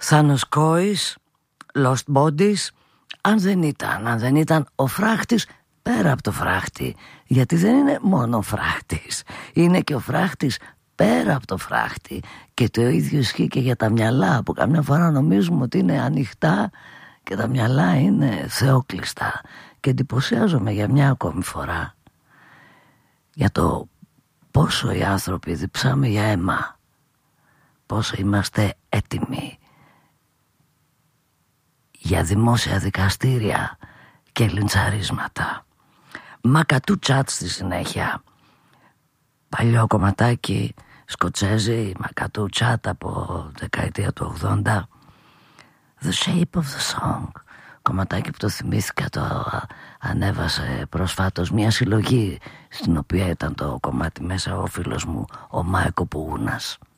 Θάνος Κόης, Lost Bodies. Αν δεν ήταν ο φράχτης πέρα από το φράχτη, γιατί δεν είναι μόνο ο φράχτης, είναι και ο φράχτης πέρα από το φράχτη. Και το ίδιο ισχύει και για τα μυαλά, που καμιά φορά νομίζουμε ότι είναι ανοιχτά και τα μυαλά είναι θεόκλειστα. Και εντυπωσιάζομαι για μια ακόμη φορά για το πόσο οι άνθρωποι διψάμε για αίμα, πόσο είμαστε έτοιμοι για δημόσια δικαστήρια και λιντσαρίσματα. Μακατού Τσάτ στη συνέχεια, παλιό κομματάκι σκοτσέζι, Μακατού Τσάτ από δεκαετία του 80. The Shape of the Song, κομματάκι που το θυμήθηκα, το ανέβασε προσφάτως μια συλλογή στην οποία ήταν το κομμάτι μέσα ο φίλος μου ο Μάικο Πουγούνας.